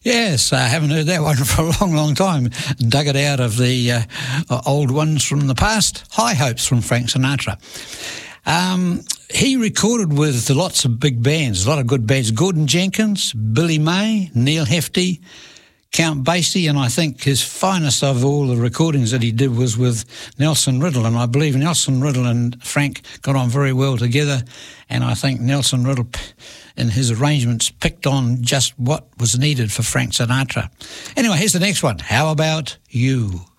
Yes, I haven't heard that one for a long, long time. Dug it out of the old ones from the past. High Hopes from Frank Sinatra. He recorded with lots of big bands, a lot of good bands. Gordon Jenkins, Billy May, Neil Hefti, Count Basie, and I think his finest of all the recordings that he did was with Nelson Riddle, and I believe Nelson Riddle and Frank got on very well together, and I think Nelson Riddle in his arrangements picked on just what was needed for Frank Sinatra. Anyway, here's the next one. How About You?